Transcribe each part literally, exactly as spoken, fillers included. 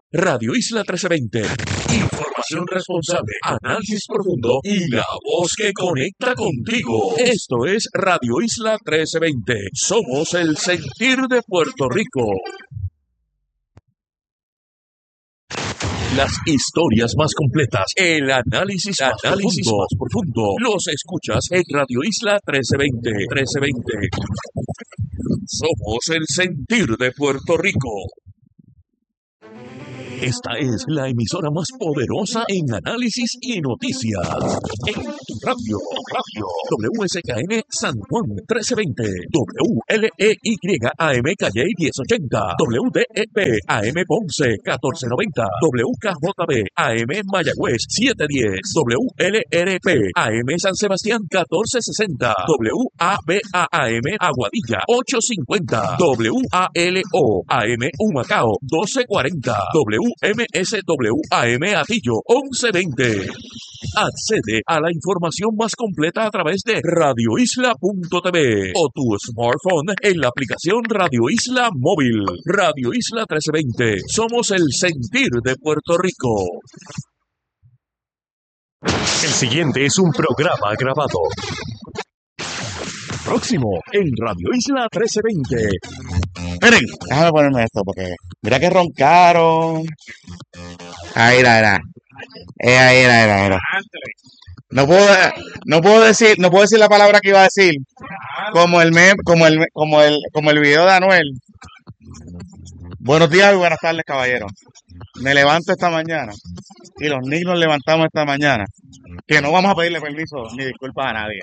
Radio Isla trece veinte. Información responsable, análisis profundo y la voz que conecta contigo. Esto es Radio Isla trece veinte. Somos el sentir de Puerto Rico. Las historias más completas, el análisis, análisis más profundo, los escuchas en Radio Isla trece veinte. trece veinte. Somos el sentir de Puerto Rico. Esta es la emisora más poderosa en análisis y noticias. En tu radio, radio, W S K N San Juan trece veinte, W L E Y A M Calle diez ochenta, W D E P A M Ponce catorce noventa, W K J B A M Mayagüez setecientos diez, W L R P A M San Sebastián catorce sesenta, W A B A A M Aguadilla ochocientos cincuenta, W A L O A M Humacao doce cuarenta, W M S W A M Atillo once veinte. Accede a la información más completa a través de radio isla punto t v o tu smartphone en la aplicación Radio Isla Móvil. Radio Isla trece veinte. Somos el sentir de Puerto Rico. El siguiente es un programa grabado. Próximo en Radio Isla trece veinte. Miren, déjame ponerme esto porque mira que roncaron. Ahí era, era. Eh, ahí era, era, era. No puedo, no puedo decir, no puedo decir la palabra que iba a decir. Como el mem, como el, como el, como el video de Anuel. Buenos días y buenas tardes, caballeros. Me levanto esta mañana y los niños nos levantamos esta mañana. Que no vamos a pedirle permiso ni disculpas a nadie.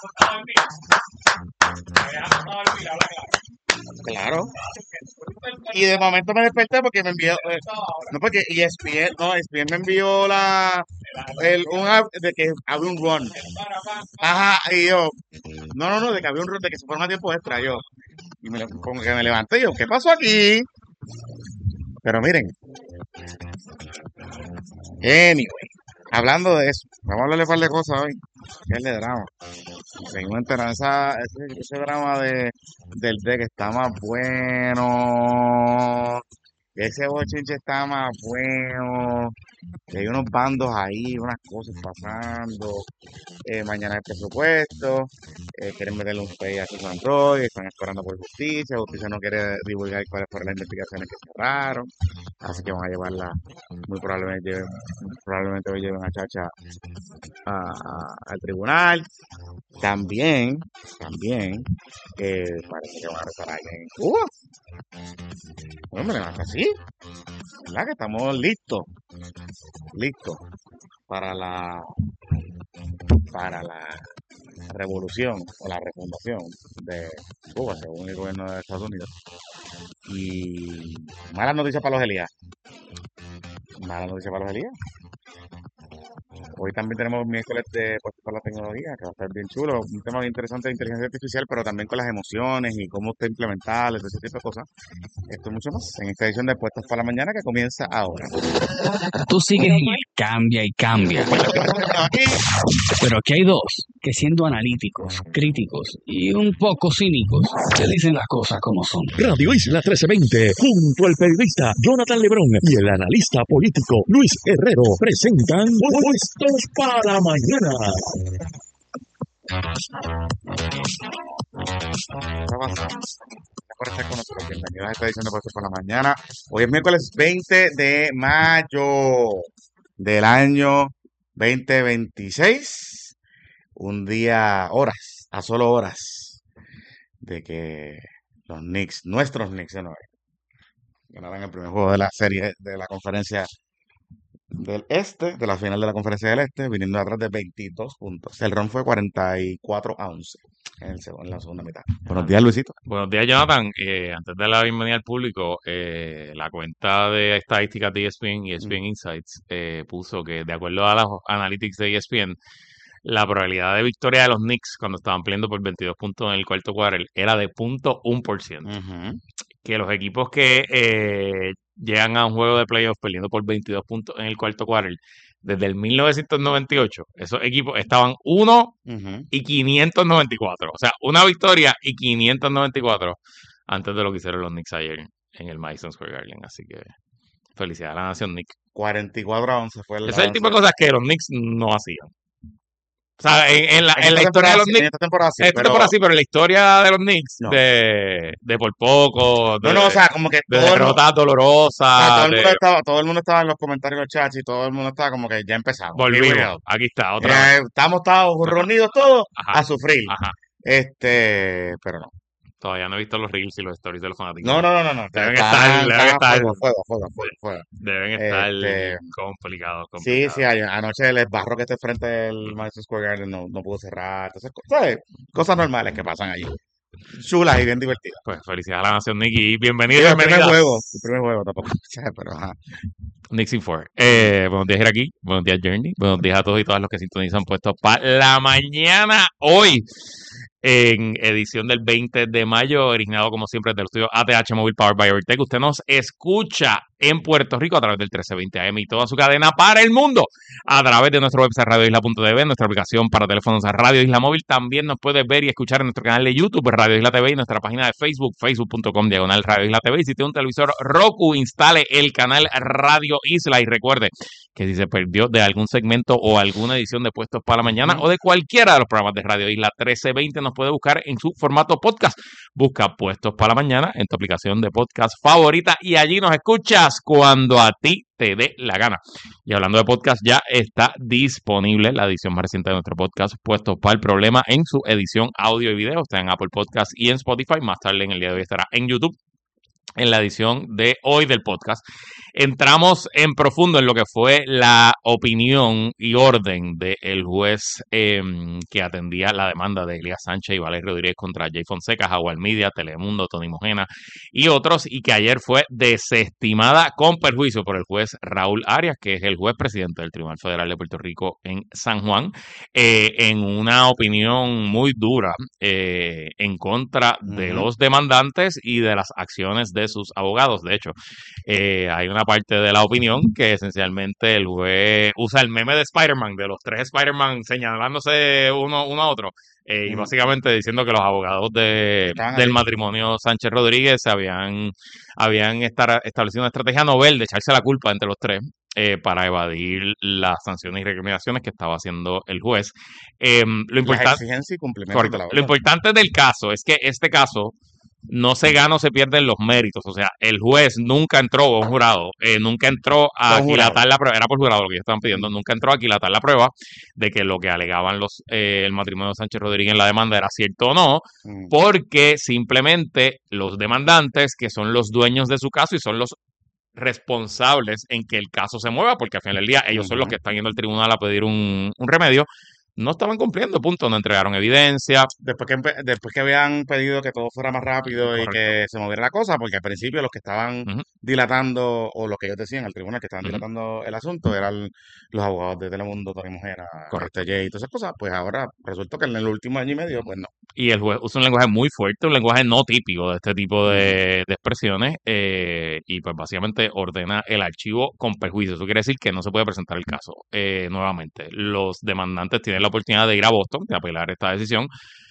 Claro. Y de momento me desperté porque me envió, eh, no porque E S P N, no, E S P N me envió la, el, un app de que había un run. Ajá, y yo, no, no, no, de que había un run, de que se forma tiempo extra, yo. Y me, como que me levanté y yo, ¿qué pasó aquí? Pero miren, anyway, hablando de eso, vamos a hablarle un par de cosas hoy. ¿Qué es de drama? Seguimos enterando esa, ese, ese drama de, del deck está más bueno. Ese bochinche está más bueno. Que hay unos bandos ahí, unas cosas pasando. Eh, mañana el presupuesto. Eh, quieren meterle un pay a su Android. Están esperando por justicia. Justicia no quiere divulgar cuáles fueron las investigaciones que cerraron. Así que van a llevarla. Muy probablemente lleven, probablemente hoy lleven a Chacha a, a, al tribunal. También, también, eh, parece que van a arrestar a alguien en Cuba. Bueno, me levanta así. ¿Verdad? Que estamos listos. Listos para la para la revolución o la refundación de Cuba, según el gobierno de Estados Unidos. Y malas noticias para los Elías. Malas noticias para los Elías. Hoy también tenemos miércoles de puestos para la tecnología, que va a estar bien chulo. Un tema bien interesante de inteligencia artificial, pero también con las emociones y cómo usted implementarlo, ese tipo de cosas. Esto y mucho más en esta edición de Puestos para la Mañana que comienza ahora. Tú sigues en el cambia y cambia. Pero aquí hay dos que, siendo analíticos, críticos y un poco cínicos, te dicen las cosas como son. Radio Isla trece veinte, junto al periodista Jonathan Lebrón y el analista político Luis Herrero, presentan Puestos para la Mañana. ¿Qué pasa? Por estar con nosotros. Bienvenidos a esta edición de Puestos para la Mañana. Hoy es miércoles veinte de mayo del año veinte veintiséis. Un día, horas, a solo horas de que los Knicks, nuestros Knicks de Nueva York, ganaran el primer juego de la serie de la conferencia del Este, de la final de la conferencia del Este, viniendo atrás de veintidós puntos. El run fue cuarenta y cuatro a once en, el segundo, en la segunda mitad. Buenos días, Luisito. Buenos días, Jonathan. Eh, antes de la bienvenida al público, eh, la cuenta de estadísticas de E S P N y E S P N Insights eh, puso que, de acuerdo a las analytics de E S P N, la probabilidad de victoria de los Knicks cuando estaban peleando por veintidós puntos en el cuarto quarter era de punto uno por ciento. Uh-huh. Que los equipos que eh, llegan a un juego de playoffs peleando por veintidós puntos en el cuarto quarter, desde el mil novecientos noventa y ocho, esos equipos estaban uno uh-huh. y quinientos noventa y cuatro. O sea, una victoria y quinientos noventa y cuatro antes de lo que hicieron los Knicks ayer en el Madison Square Garden. Así que Felicidades a la nación Knicks. cuarenta y cuatro a once fue el Ese es el tipo de avance. cosas que los Knicks no hacían. O sea, en, en la, En en la esta historia de temporada los sí, en Knicks, esta temporada sí, en esta pero temporada sí, pero en la historia de los Knicks, no. de, de por poco, No, no, o de, sea, como que de todo el mundo, derrotas o sea, todo dolorosas, el mundo de estaba, todo el mundo estaba en los comentarios de los chats y todo el mundo estaba como que ya empezamos. Here we volvimos. go. Aquí está, otra vez. Eh, estamos todos Ajá, reunidos todos ajá, a sufrir. ajá. Este, pero no. Todavía no he visto los reels y los stories de los fanáticos. No, no, no, no, no. Deben Están, estar, deben están a estar, fuego, fuego, fuego, fuego, fuego. deben estar Este, complicados, sí, complicados. sí, ayer- anoche el barro que está frente del Madison Square Garden no, no pudo cerrar. Entonces, co- ¿sabes? Cosas normales que pasan allí. Chulas y bien divertidas. Pues felicidades a la nación Knicks y Sí, bienvenidos, el primer bienvenidas. juego, el primer juego tampoco, ¿sabes? Pero ajá. Knicks in four. Eh, buenos días, aquí. Buenos días, Journey. Buenos días a todos y todas los que sintonizan puestos para la mañana hoy. En edición del veinte de mayo, originado como siempre del estudio A T H Móvil Powered by Ortec. Usted nos escucha en Puerto Rico a través del trece veinte A M y toda su cadena para el mundo a través de nuestro website radio isla punto t v, nuestra aplicación para teléfonos a Radio Isla Móvil. También nos puede ver y escuchar en nuestro canal de YouTube Radio Isla T V y nuestra página de Facebook, facebook punto com diagonal Radio Isla T V. Y si tiene un televisor Roku, instale el canal Radio Isla y recuerde que si se perdió de algún segmento o alguna edición de Puestos para la Mañana Ujú. o de cualquiera de los programas de Radio Isla trece veinte, nos puede buscar en su formato podcast. Busca Puestos para la Mañana en tu aplicación de podcast favorita y allí nos escuchas cuando a ti te dé la gana. Y hablando de podcast, ya está disponible la edición más reciente de nuestro podcast, Puestos para el Problema, en su edición audio y video. Está en Apple Podcast y en Spotify. Más tarde en el día de hoy estará en YouTube, en la edición de hoy del podcast. Entramos en profundo en lo que fue la opinión y orden del juez eh, que atendía la demanda de Elías Sánchez y Valerio Rodríguez contra Jay Fonseca, Jaguar Media, Telemundo, Tony Mojena y otros, y que ayer fue desestimada con perjuicio por el juez Raúl Arias, que es el juez presidente del Tribunal Federal de Puerto Rico en San Juan, eh, en una opinión muy dura eh, en contra de Ujú. los demandantes y de las acciones de sus abogados. De hecho, eh, hay una parte de la opinión que esencialmente el juez usa el meme de Spider-Man, de los tres Spider-Man señalándose uno, uno a otro, eh, y Ujú. básicamente diciendo que los abogados de, Estaban del allí. matrimonio Sánchez Rodríguez se habían, habían estar, establecido una estrategia novel de echarse la culpa entre los tres eh, para evadir las sanciones y recomendaciones que estaba haciendo el juez. Eh, lo Las importante, exigencias y cumplimientos de correcto, la lo verdad. importante del caso es que este caso no se gana o se pierden los méritos. O sea, el juez nunca entró, o un jurado, eh, nunca entró a Fue un jurado. aquilatar la prueba, era por jurado lo que ellos estaban pidiendo, Mm. nunca entró a aquilatar la prueba de que lo que alegaban los eh, el matrimonio de Sánchez Rodríguez en la demanda era cierto o no, Mm. porque simplemente los demandantes, que son los dueños de su caso y son los responsables en que el caso se mueva, porque al final del día ellos son los Ujú. que están yendo al tribunal a pedir un, un remedio, no estaban cumpliendo, punto, no entregaron evidencia. Después que, empe- después que habían pedido que todo fuera más rápido y Correcto. que se moviera la cosa, porque al principio los que estaban Ujú. dilatando, o lo que ellos decían al tribunal que estaban Ujú. dilatando el asunto, eran los abogados de Telemundo, Tony Mojena, Correcto. este Jay y todas esas cosas, pues ahora resulta que en el último año y medio, pues no. Y el juez usa un lenguaje muy fuerte, un lenguaje no típico de este tipo Ujú. de, de expresiones, eh, y pues básicamente ordena el archivo con perjuicio. Eso quiere decir que no se puede presentar el caso eh, nuevamente. Los demandantes tienen la oportunidad de ir a Boston, de apelar esta decisión,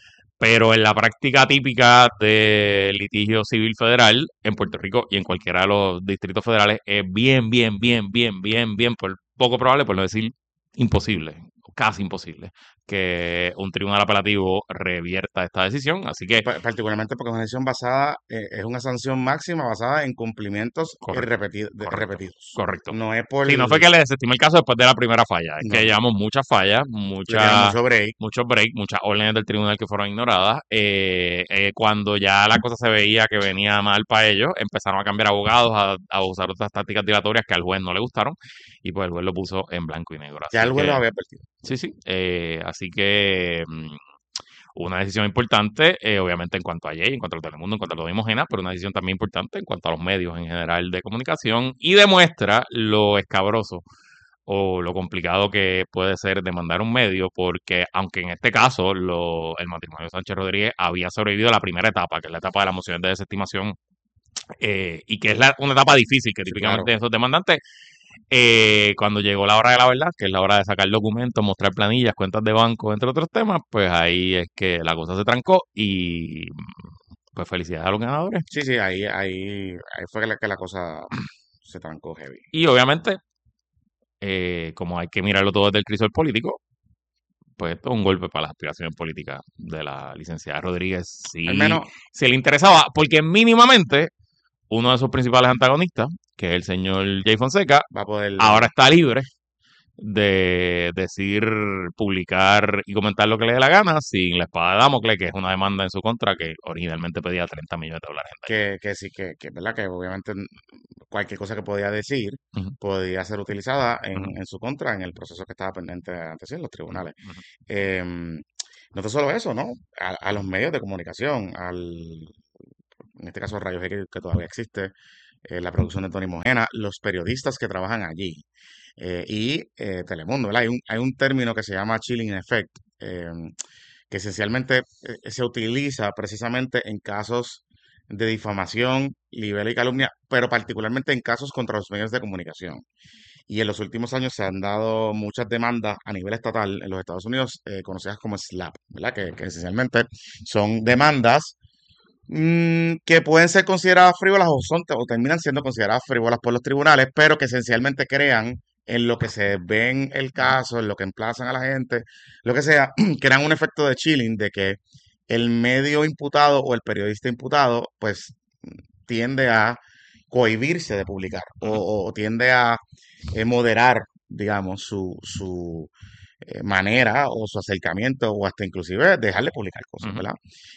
pero en la práctica típica del litigio civil federal en Puerto Rico y en cualquiera de los distritos federales es bien, bien, bien, bien, bien, bien, por poco probable, por no decir imposible, casi imposible, que un tribunal apelativo revierta esta decisión. Así que, Pa- Particularmente porque es una decisión basada, eh, es una sanción máxima basada en cumplimientos eh, correcto, repeti- de- correcto, repetidos. correcto. No es por... Sí, no fue que le desestimó el caso después de la primera falla, es No, que no. llevamos muchas fallas, Le dieron muchas mucho break. muchos breaks, muchas órdenes del tribunal que fueron ignoradas. Eh, eh, cuando ya la cosa se veía que venía mal para ellos, empezaron a cambiar abogados, a, a usar otras tácticas dilatorias que al juez no le gustaron, y pues el juez lo puso en blanco y negro. Ya Así el juez los que, había advertido. sí, sí. eh, así que mm, una decisión importante, eh, obviamente en cuanto a Jay, en cuanto a Telemundo, en cuanto a lo de Mojena, pero una decisión también importante en cuanto a los medios en general de comunicación, y demuestra lo escabroso o lo complicado que puede ser demandar un medio, porque aunque en este caso lo, el matrimonio de Sánchez Rodríguez había sobrevivido a la primera etapa, que es la etapa de las mociones de desestimación, eh, y que es la- una etapa difícil, que Sí, típicamente claro. esos demandantes, eh, cuando llegó la hora de la verdad, que es la hora de sacar documentos, mostrar planillas, cuentas de banco, entre otros temas, pues ahí es que la cosa se trancó y pues felicidades a los ganadores. Sí, sí, ahí, ahí, ahí fue que la, que la cosa se trancó heavy. Y obviamente, eh, como hay que mirarlo todo desde el crisol político, pues esto es un golpe para las aspiraciones políticas de la licenciada Rodríguez. Al Sí, menos, se le interesaba, porque mínimamente uno de sus principales antagonistas, que es el señor Jay Fonseca, va a poder... ahora está libre de decir, publicar y comentar lo que le dé la gana sin la espada de Damocles, que es una demanda en su contra que originalmente pedía treinta millones de dólares en daño. que, que sí, que, que, ¿verdad? Que obviamente n- cualquier cosa que podía decir Ujú, podía ser utilizada en, ujú, en su contra en el proceso que estaba pendiente ante sí, en los ujú, tribunales. ujú, Em, no tan solo eso, ¿no? A, a los medios de comunicación, al, en este caso Rayos X, que todavía existe, eh, la producción de Tony Mojena, los periodistas que trabajan allí eh, y eh, Telemundo, ¿verdad? Hay un, hay un término que se llama chilling effect, em, que esencialmente eh, se utiliza precisamente en casos de difamación, libelo y calumnia, pero particularmente en casos contra los medios de comunicación. Y en los últimos años se han dado muchas demandas a nivel estatal en los Estados Unidos, eh, conocidas como SLAPP, ¿verdad? Que, que esencialmente son demandas mm, que pueden ser consideradas frívolas o, son, o terminan siendo consideradas frívolas por los tribunales, pero que esencialmente crean en lo que se ve en el caso, en lo que emplazan a la gente, lo que sea, crean un efecto de chilling de que el medio imputado o el periodista imputado, pues tiende a cohibirse de publicar o, ujú, o- o tiende a eh, moderar, digamos, su, su eh, manera o su acercamiento o hasta inclusive dejar de publicar cosas, ujú. ¿verdad?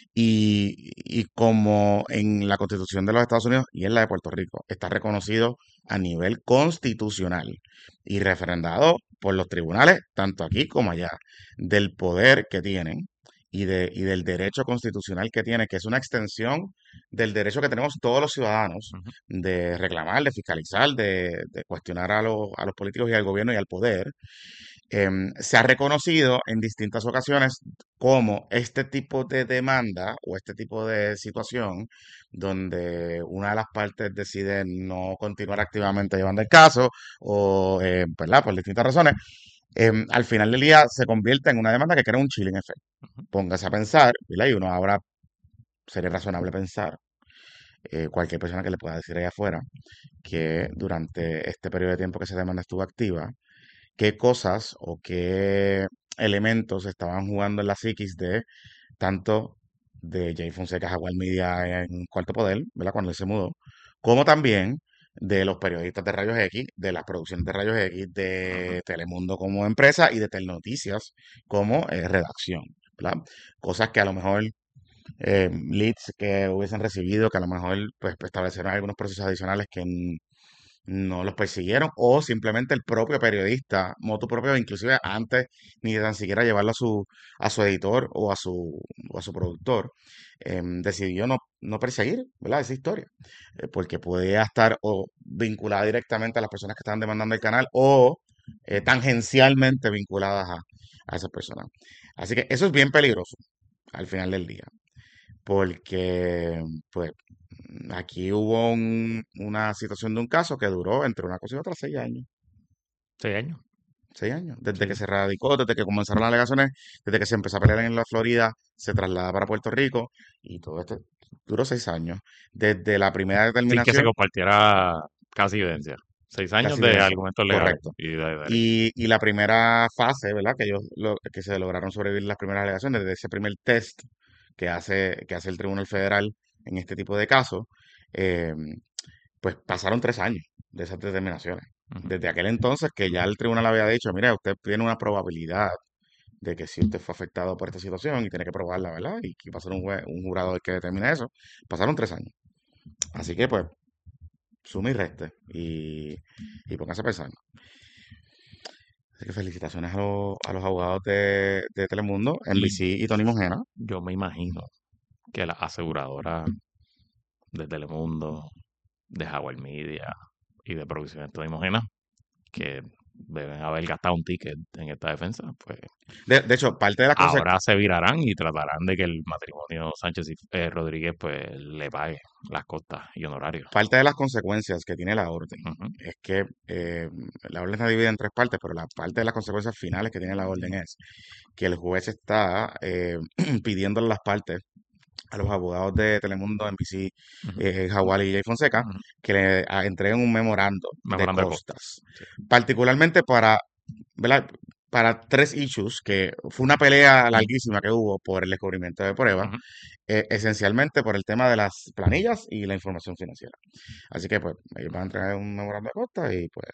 Y, y como en la Constitución de los Estados Unidos y en la de Puerto Rico está reconocido a nivel constitucional y refrendado por los tribunales, tanto aquí como allá, del poder que tienen y, de, y del derecho constitucional que tiene, que es una extensión del derecho que tenemos todos los ciudadanos Ujú. de reclamar, de fiscalizar, de, de cuestionar a los, a los políticos y al gobierno y al poder. Em, se ha reconocido en distintas ocasiones como este tipo de demanda o este tipo de situación donde una de las partes decide no continuar activamente llevando el caso o, eh, ¿verdad? Por distintas razones, em, al final del día se convierte en una demanda que crea un chilling effect. Póngase a pensar, ¿verdad? Y uno ahora sería razonable pensar, eh, cualquier persona que le pueda decir allá afuera, que durante este periodo de tiempo que esa demanda estuvo activa, qué cosas o qué elementos estaban jugando en la psiquis de tanto de Jay Fonseca Jaguar Media en Cuarto Poder, ¿verdad? Cuando él se mudó, como también de los periodistas de Rayos X, de las producciones de Rayos X, Ujú. de Telemundo como empresa y de Telnoticias como eh, redacción, ¿verdad? Cosas que a lo mejor eh, leads que hubiesen recibido, que a lo mejor pues establecieron algunos procesos adicionales que n- no los persiguieron o simplemente el propio periodista, motu propio, inclusive antes ni de tan siquiera llevarlo a su, a su editor o a su, o a su productor, em, decidió no, no perseguir, ¿verdad? Esa historia, eh, porque podía estar o vinculada directamente a las personas que estaban demandando el canal o eh, tangencialmente vinculadas a, a esas personas. Así que eso es bien peligroso al final del día porque pues aquí hubo un- una situación de un caso que duró entre una cosa y otra seis años. Seis años. Seis años. Desde que Sí. se radicó, desde que comenzaron las alegaciones, desde que se empezó a pelear en la Florida, se traslada para Puerto Rico y todo esto duró seis años. Desde la primera Sin que se determinación, compartiera casi evidencia. Seis años casi de evidencia. argumentos legales Correcto. y de derecho. Y, y la primera fase, ¿verdad? Que ellos lo- que se lograron sobrevivir las primeras alegaciones, desde ese primer test que hace, que hace el Tribunal Federal en este tipo de casos, eh, pues pasaron tres años de esas determinaciones. Ujú. Desde aquel entonces que ya el tribunal había dicho, mira, usted tiene una probabilidad de que si usted fue afectado por esta situación y tiene que probarla, ¿verdad? Y que va a ser un, jue- un jurado el que determine eso. Pasaron tres años. Así que, pues, suma y reste y, y póngase a pensar. Así que felicitaciones a, los a los abogados de, de Telemundo, Y N B C y Tony Mojena. yo me imagino que las aseguradoras de Telemundo, de Jaguar Media y de Producciones Todo Imogena, que deben haber gastado un ticket en esta defensa, pues De, de hecho, parte de las cosas, ahora se virarán y tratarán de que el matrimonio Sánchez y eh, Rodríguez pues le pague las costas y honorarios. parte de las consecuencias que tiene la orden Ujú, es que eh, la orden está dividida en tres partes, pero la parte de las consecuencias finales que tiene la orden es que el juez está eh, pidiéndole a las partes a los abogados de Telemundo, N B C, Ujú, eh, Jaguar y Jay Fonseca, ujú. que le a- entreguen un memorando de Memorando de costas. costas, Sí. particularmente para, ¿verdad? Para tres issues, que fue una pelea larguísima que hubo por el descubrimiento de pruebas, Ujú. eh, esencialmente por el tema de las planillas y la información financiera. Así que, pues, ellos van a entregar un memorando de costas y, pues,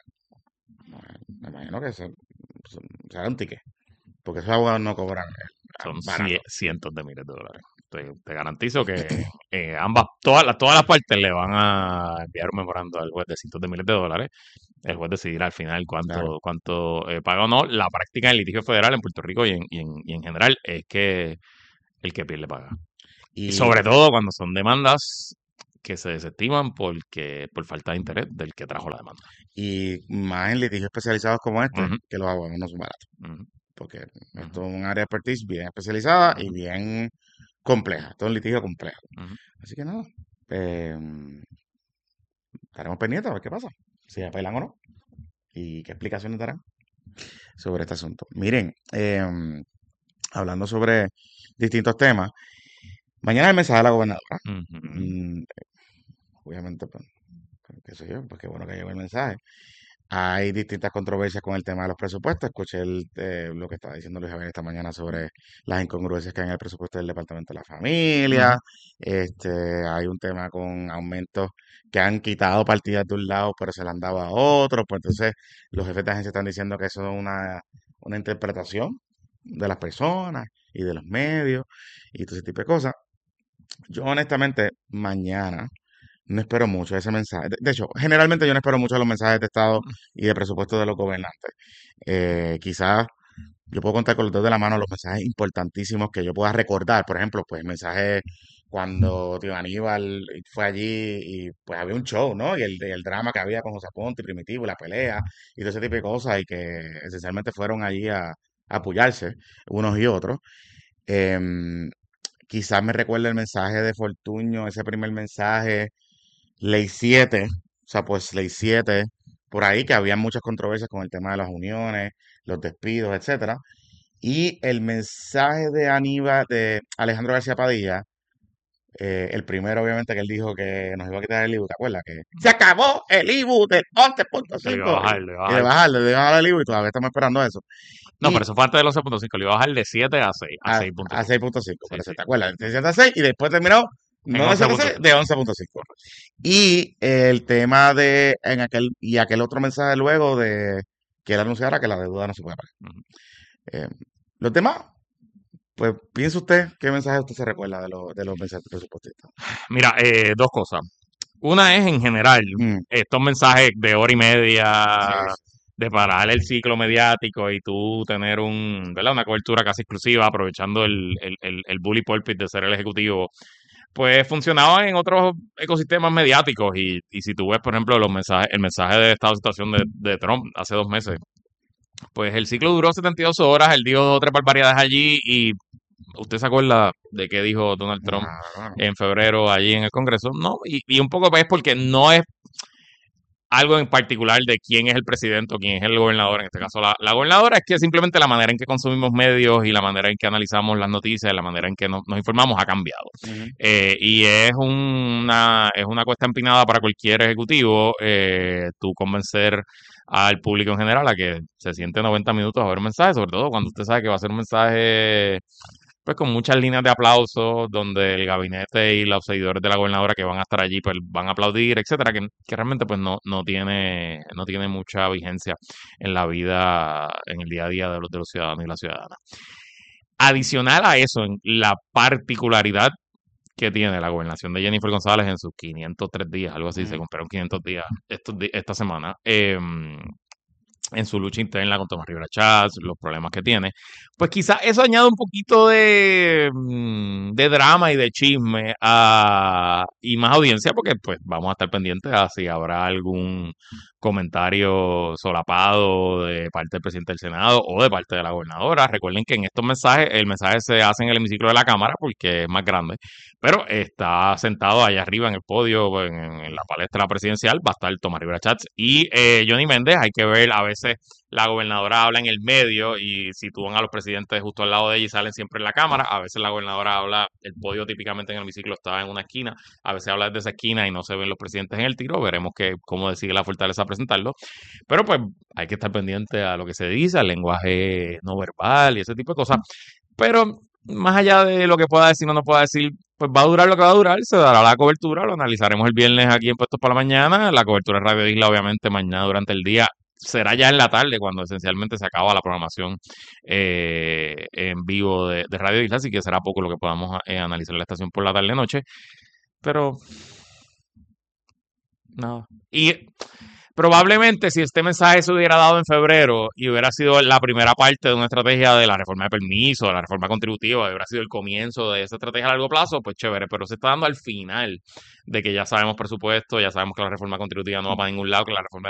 me imagino que se, se- será un ticket, porque esos abogados no cobran eh, Son barato. cie- cientos de miles de dólares. Te, te garantizo que eh, ambas, todas las, todas las partes le van a enviar un memorando al juez de cientos de miles de dólares. El juez decidirá al final cuánto, Claro. cuánto eh, paga o no. La práctica del litigio federal en Puerto Rico y en, y en, y en general es que el que pierde paga. Y Y, sobre todo cuando son demandas que se desestiman porque, por falta de interés del que trajo la demanda. y más en litigios especializados como este, Ujú, que los abogados no son baratos, ujú, porque esto ujú, es un área de expertise bien especializada y ujú, bien compleja, todo un litigio complejo. ujú. Así que nada, eh, estaremos pendientes a ver qué pasa, si apelan o no, y qué explicaciones darán sobre este asunto. Miren, em, hablando sobre distintos temas, mañana el mensaje de la gobernadora. Ujú. Mm, obviamente, pues, qué sé yo, pues qué bueno que llegó el mensaje. Hay distintas controversias con el tema de los presupuestos. Escuché el, eh, lo que estaba diciendo Luis Javier esta mañana sobre las incongruencias que hay en el presupuesto del Departamento de la Familia. Ujú. Este, hay un tema con aumentos que han quitado partidas de un lado, pero se le han dado a otro. Pues entonces los jefes de agencia están diciendo que eso es una, una interpretación de las personas y de los medios y todo ese tipo de cosas. Yo honestamente, mañana no espero mucho ese mensaje. De, de hecho, generalmente yo no espero mucho los mensajes de Estado y de presupuesto de los gobernantes. Eh, quizás yo puedo contar con los dedos de la mano los mensajes importantísimos que yo pueda recordar. Por ejemplo, pues el mensaje cuando tío Aníbal fue allí y pues había un show, ¿no? Y el, el drama que había con José Ponte y Primitivo y la pelea y todo ese tipo de cosas y que esencialmente fueron allí a, a apoyarse unos y otros. Em, quizás me recuerde el mensaje de Fortuño, ese primer mensaje Ley siete, o sea, pues Ley siete, por ahí que había muchas controversias con el tema de las uniones, los despidos, etcétera. Y el mensaje de Aníbal, de Alejandro García Padilla, eh, el primero obviamente que él dijo que nos iba a quitar el I B U, ¿te acuerdas? Que se acabó el I B U del once punto Le iba a cinco bajar, le iba a y, y de bajar. bajarle, de bajar el I B U y todavía estamos esperando eso. No, pero Y eso fue antes del once punto cinco. Le iba a bajar de siete a seis, a a, a seis punto cinco. seis punto cinco, Sí, por eso sí. te acuerdas, de siete a seis y después terminó En no de siete a seis, once punto cinco. de once punto cinco. Y el tema de, en aquel, y aquel otro mensaje luego de que él anunciara que la deuda no se puede pagar. Ujú. Eh, los demás, pues piensa usted, ¿qué mensaje usted se recuerda de, los de los mensajes presupuestistas? Mira, eh, dos cosas. Una es en general, Mm, estos mensajes de hora y sí, media de parar el ciclo mediático y tú tener un, ¿verdad? Una cobertura casi exclusiva, aprovechando el, el, el, el bully pulpit de ser el ejecutivo, pues funcionaba en otros ecosistemas mediáticos. Y, y si tú ves, por ejemplo, los mensajes, el mensaje de estado de situación de, de Trump hace dos meses, pues el ciclo duró setenta y dos horas, él dijo otras barbaridades allí y ¿usted se acuerda de qué dijo Donald Trump no, en febrero allí en el Congreso? No, y, y un poco es porque no es algo en particular de quién es el presidente o quién es el gobernador, en este caso la, la gobernadora, es que simplemente la manera en que consumimos medios y la manera en que analizamos las noticias, la manera en que nos, nos informamos ha cambiado. ujú, Eh, y es una, es una cuesta empinada para cualquier ejecutivo eh, tú convencer al público en general a que se siente noventa minutos a ver un mensaje, sobre todo cuando usted sabe que va a ser un mensaje pues con muchas líneas de aplausos, donde el gabinete y los seguidores de la gobernadora que van a estar allí, pues van a aplaudir, etcétera, que, que realmente pues no, no tiene, no tiene mucha vigencia en la vida, en el día a día de los, de los ciudadanos y las ciudadanas. Adicional a eso, en la particularidad que tiene la gobernación de Jennifer González en sus quinientos tres días, algo así, se ujú. cumplieron quinientos días estos, di- esta semana, eh, en su lucha interna con Tomás Rivera Chats, los problemas que tiene, pues quizás eso añade un poquito de, mm, de drama y de chisme a, y más audiencia, porque pues vamos a estar pendientes a si habrá algún comentario solapado de parte del presidente del Senado o de parte de la gobernadora. Recuerden que en estos mensajes, el mensaje se hace en el hemiciclo de la Cámara porque es más grande, pero está sentado allá arriba en el podio, en, en la palestra presidencial, va a estar Tomás Rivera Chats y eh, Johnny Méndez. Hay que ver a ver veces la gobernadora habla en el medio y sitúan a los presidentes justo al lado de ella y salen siempre en la cámara. A veces la gobernadora habla, el podio típicamente en el hemiciclo está en una esquina, a veces habla desde esa esquina y no se ven los presidentes en el tiro. Veremos que, cómo decide la fortaleza a presentarlo. Pero pues hay que estar pendiente a lo que se dice, al lenguaje no verbal y ese tipo de cosas. Pero más allá de lo que pueda decir o no pueda decir, pues va a durar lo que va a durar, se dará la cobertura, lo analizaremos el viernes aquí en Puestos para la Mañana, la cobertura de Radio Isla obviamente mañana durante el día, será ya en la tarde cuando esencialmente se acaba la programación eh, en vivo de, de Radio Isla, así que será poco lo que podamos eh, analizar en la estación por la tarde-noche, pero nada. Y probablemente si este mensaje se hubiera dado en febrero y hubiera sido la primera parte de una estrategia de la reforma de permiso, de la reforma contributiva, hubiera sido el comienzo de esa estrategia a largo plazo, pues chévere, pero se está dando al final de que ya sabemos presupuesto, ya sabemos que la reforma contributiva no va para ningún lado, que la reforma